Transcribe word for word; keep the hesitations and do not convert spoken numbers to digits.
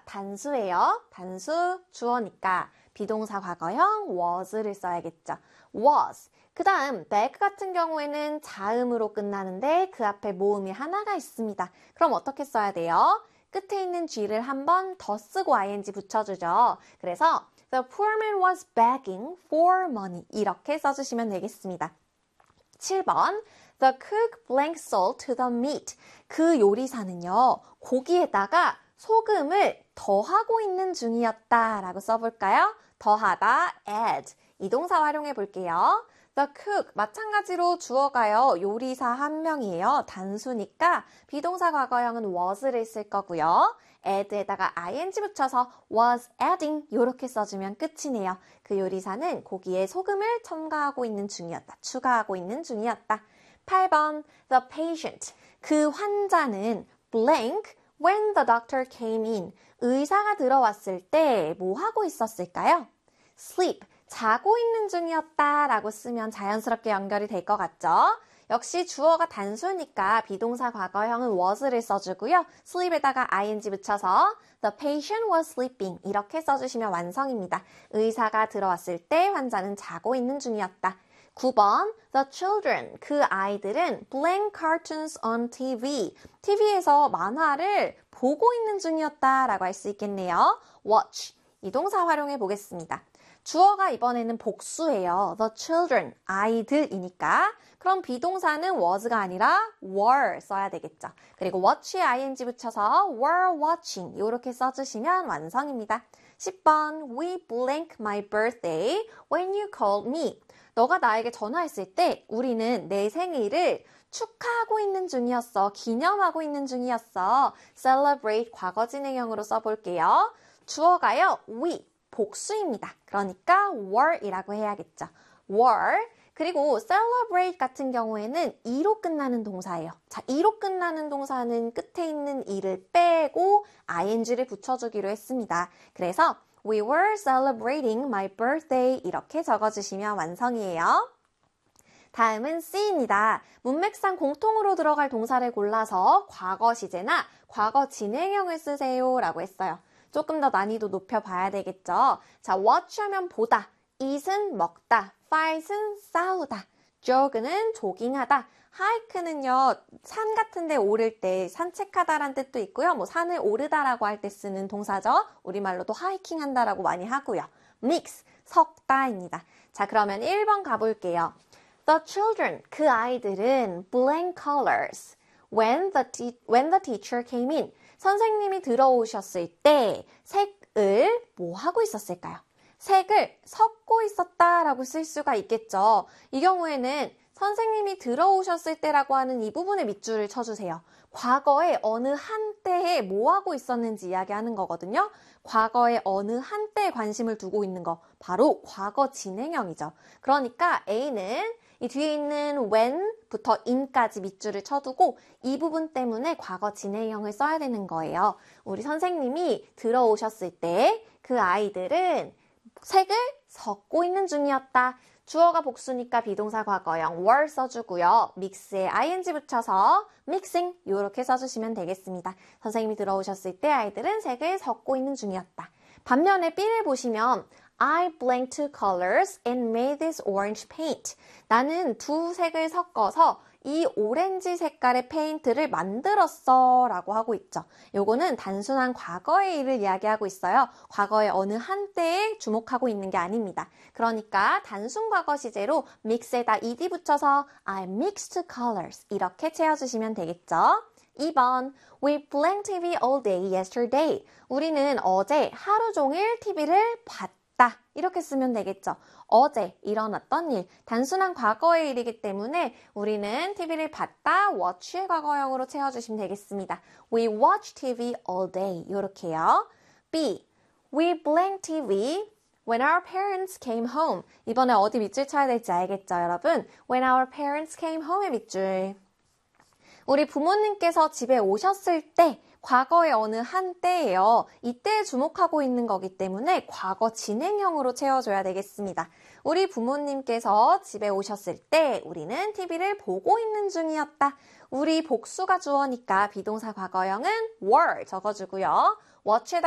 단수예요. 단수 주어니까 비동사 과거형 was를 써야겠죠. was. 그 다음 bag 같은 경우에는 자음으로 끝나는데 그 앞에 모음이 하나가 있습니다. 그럼 어떻게 써야 돼요? 끝에 있는 G를 한 번 더 쓰고 ing 붙여주죠. 그래서 The poor man was begging for money 이렇게 써주시면 되겠습니다. 칠 번 The cook blank salt to the meat. 그 요리사는요. 고기에다가 소금을 더하고 있는 중이었다 라고 써볼까요? 더하다, add. 이 동사 활용해 볼게요. The cook, 마찬가지로 주어가요. 요리사 한 명이에요. 단수니까 비동사 과거형은 was를 쓸 거고요. add에다가 ing 붙여서 was adding 이렇게 써주면 끝이네요. 그 요리사는 고기에 소금을 첨가하고 있는 중이었다. 추가하고 있는 중이었다. 팔 번 The patient, 그 환자는 blank when the doctor came in. 의사가 들어왔을 때 뭐 하고 있었을까요? sleep, 자고 있는 중이었다 라고 쓰면 자연스럽게 연결이 될 것 같죠? 역시 주어가 단수니까 비동사 과거형은 was를 써주고요. sleep에다가 ing 붙여서 the patient was sleeping 이렇게 써주시면 완성입니다. 의사가 들어왔을 때 환자는 자고 있는 중이었다. 구 번 The children, 그 아이들은 blank cartoons on 티비. 티비에서 만화를 보고 있는 중이었다 라고 할 수 있겠네요. watch, 이 동사 활용해 보겠습니다. 주어가 이번에는 복수예요. The children, 아이들이니까. 그럼 비동사는 was가 아니라 were 써야 되겠죠. 그리고 watch에 ing 붙여서 were watching 이렇게 써주시면 완성입니다. 십 번 We blank my birthday when you called me. 너가 나에게 전화했을 때 우리는 내 생일을 축하하고 있는 중이었어. 기념하고 있는 중이었어. celebrate 과거 진행형으로 써볼게요. 주어가요. we, 복수입니다. 그러니까 were이라고 해야겠죠. were. 그리고 celebrate 같은 경우에는 이로 끝나는 동사예요. 자, 이로 끝나는 동사는 끝에 있는 이를 빼고 ing를 붙여주기로 했습니다. 그래서 We were celebrating my birthday 이렇게 적어주시면 완성이에요. 다음은 C입니다. 문맥상 공통으로 들어갈 동사를 골라서 과거 시제나 과거 진행형을 쓰세요 라고 했어요. 조금 더 난이도 높여봐야 되겠죠. 자, watch 하면 보다, eat은 먹다, fight은 싸우다, jog는 조깅하다, hike는요 산 같은 데 오를 때 산책하다라는 뜻도 있고요. 뭐 산을 오르다라고 할 때 쓰는 동사죠. 우리말로도 하이킹 한다라고 많이 하고요. mix, 섞다입니다. 자, 그러면 일 번 가볼게요. The children, 그 아이들은 blank colors when the, te- when the teacher came in. 선생님이 들어오셨을 때 색을 뭐 하고 있었을까요? 색을 섞고 있었다라고 쓸 수가 있겠죠. 이 경우에는 선생님이 들어오셨을 때라고 하는 이 부분에 밑줄을 쳐주세요. 과거에 어느 한때에 뭐 하고 있었는지 이야기하는 거거든요. 과거에 어느 한때에 관심을 두고 있는 거, 바로 과거 진행형이죠. 그러니까 A는 이 뒤에 있는 when부터 in까지 밑줄을 쳐두고 이 부분 때문에 과거 진행형을 써야 되는 거예요. 우리 선생님이 들어오셨을 때 그 아이들은 색을 섞고 있는 중이었다. 주어가 복수니까 비동사 과거형 were 써주고요. mix에 ing 붙여서 mixing 이렇게 써주시면 되겠습니다. 선생님이 들어오셨을 때 아이들은 색을 섞고 있는 중이었다. 반면에 B를 보시면 I blanked two colors and made this orange paint. 나는 두 색을 섞어서 이 오렌지 색깔의 페인트를 만들었어 라고 하고 있죠. 요거는 단순한 과거의 일을 이야기하고 있어요. 과거의 어느 한때에 주목하고 있는 게 아닙니다. 그러니까 단순 과거 시제로 mix에다 ed 붙여서 I mixed colors 이렇게 채워주시면 되겠죠. 이 번 We blanked 티비 all day yesterday. 우리는 어제 하루 종일 티비를 봤다. 이렇게 쓰면 되겠죠. 어제 일어났던 일, 단순한 과거의 일이기 때문에 우리는 티비를 봤다, watch의 과거형으로 채워주시면 되겠습니다. We watched 티비 all day 이렇게요. B. We blanked 티비 when our parents came home. 이번에 어디 밑줄 쳐야 될지 알겠죠, 여러분? When our parents came home의 밑줄. 우리 부모님께서 집에 오셨을 때 과거의 어느 한때예요. 이때에 주목하고 있는 거기 때문에 과거 진행형으로 채워줘야 되겠습니다. 우리 부모님께서 집에 오셨을 때 우리는 티비를 보고 있는 중이었다. 우리 복수가 주어니까 비동사 과거형은 were 적어주고요. watch에다